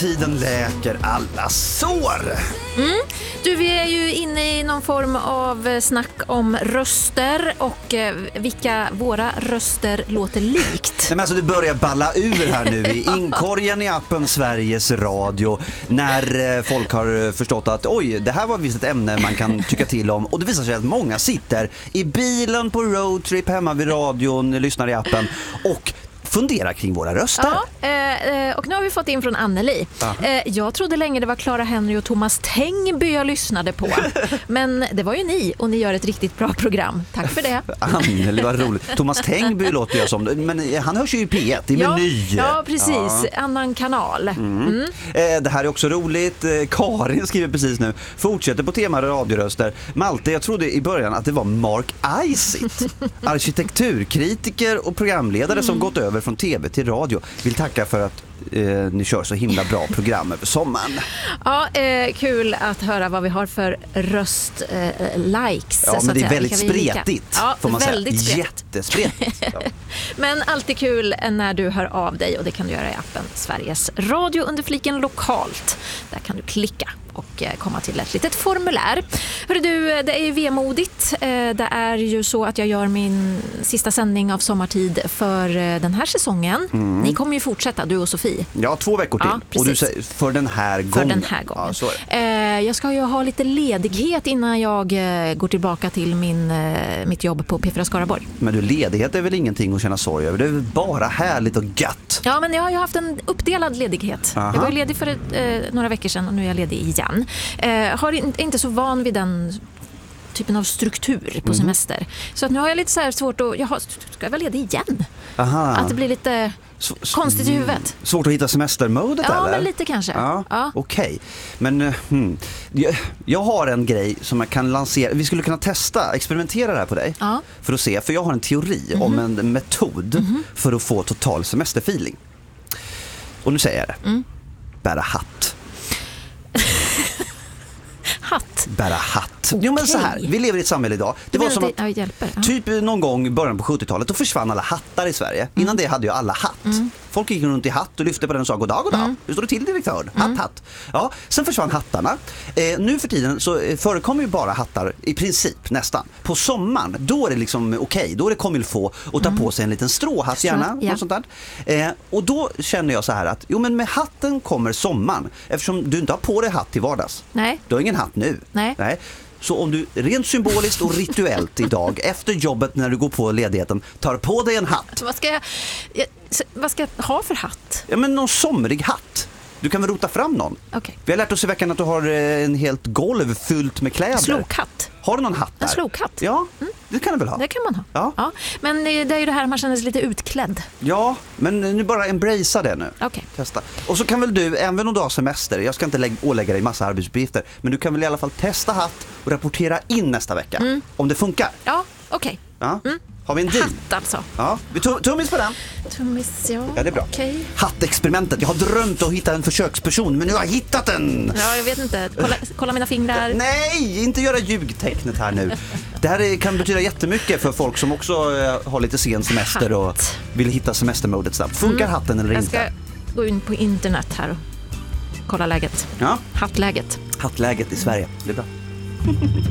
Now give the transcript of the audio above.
Tiden läker alla sår. Du, vi är ju inne i någon form av snack om röster och vilka våra röster låter likt. Nej, men alltså det börjar balla ur här nu i inkorgen i appen Sveriges Radio när folk har förstått att oj, det här var visst ett ämne man kan tycka till om. Och det visar sig att många sitter i bilen på roadtrip hemma vid radion, lyssnar i appen och fundera kring våra röster. Ja, och nu har vi fått in från Anneli. Jag trodde länge det var Clara Henry och Thomas Tengby jag lyssnade på. Men det var ju ni och ni gör ett riktigt bra program. Tack för det. Anneli, vad roligt. Thomas Tengby låter jag som, men han hörs ju i P1 i Meny. Ja, precis. Annan kanal. Det här är också roligt. Karin skriver precis nu. Fortsätter på tema radioröster. Malte, jag trodde i början att det var Mark Isitt, arkitekturkritiker och programledare som gått över från tv till radio. Vill tacka för att ni kör så himla bra program över sommaren. Ja, kul att höra vad vi har för röst-likes. Ja, men det är väldigt spretigt, får man säga. Spretigt. Jättespretigt. Ja. Men alltid kul när du hör av dig, och det kan du göra i appen Sveriges Radio under fliken lokalt. Där kan du klicka och komma till ett litet formulär. Hörru du, det är ju vemodigt. Det är ju så att jag gör min sista sändning av sommartid för den här säsongen. Ni kommer ju fortsätta, du och Sofie. Ja, 2 veckor till. Ja, och du säger för den här gången. För den här gången. Ja, så är det. Jag ska ju ha lite ledighet innan jag går tillbaka till mitt jobb på P4 Skaraborg. Men du, ledighet är väl ingenting att känna sorg över? Det är väl bara härligt och gött. Ja, men jag har ju haft en uppdelad ledighet. Aha. Jag var ju ledig för några veckor sedan och nu är jag ledig igen. Har inte så van vid den typen av struktur på semester. Så att nu har jag lite så här svårt att... ska jag vara ledig igen? Aha. Att det blir lite konstigt i huvudet. Svårt att hitta semestermodet, eller? Ja, men lite kanske. Ja. Okej. Men jag har en grej som jag kan lansera. Vi skulle kunna experimentera det här på dig. Ja. För att se, för jag har en teori om en metod för att få total semesterfeeling. Och nu säger jag det. Bära hatt. Hatt. Bära hatt. Jo, men så här, vi lever i ett samhälle idag. Det var som att typ någon gång i början på 70-talet då försvann alla hattar i Sverige. Innan det hade ju alla hatt. Folk gick runt i hatt och lyfte på den och sa god dag. Hur står det till, direktör? Hatt. Ja, sen försvann hattarna. Nu för tiden så förekommer ju bara hattar i princip nästan. På sommaren, då är det liksom okej. Då är det comme il faut att ta på sig en liten stråhatt gärna. Ja. Och sånt där. Och då känner jag så här att men med hatten kommer sommaren. Eftersom du inte har på dig hatt till vardags. Nej. Du har ingen hatt nu. Nej. Så om du rent symboliskt och rituellt idag efter jobbet när du går på ledigheten tar på dig en hatt. Vad ska jag ha för hatt? Ja, men någon somrig hatt. Du kan väl rota fram någon. Okay. Vi har lärt oss i veckan att du har en helt golv fyllt med kläder. Slokhatt. Har du någon hatt där? En slokhatt. Ja, det kan du väl ha. Det kan man ha. Ja. Men det är ju det här man känner sig lite utklädd. Ja, men nu bara embracea det nu. Okay. Testa. Och så kan väl du, även om du har semester, jag ska inte ålägga dig massa arbetsuppgifter, men du kan väl i alla fall testa hatt och rapportera in nästa vecka. Om det funkar. Ja, okej. Ja. Har vi en deal? Hatt alltså. Ja, vi tummis på den. Tummis, ja. Ja, det är bra. Okay. Hattexperimentet. Jag har drömt att hitta en försöksperson, men nu har jag hittat den. Ja, jag vet inte. Kolla mina fingrar. Nej, inte göra ljugtecknet här nu. Det här kan betyda jättemycket för folk som också har lite sen semester och vill hitta semestermodet snabbt. Funkar hatten eller inte? Jag ska gå in på internet här och kolla läget. Ja. Hattläget. Hattläget i Sverige. Det är bra.